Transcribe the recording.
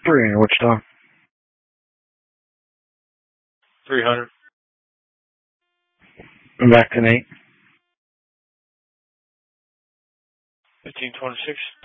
Three in Wichita. 300. Back to Nate. 1526.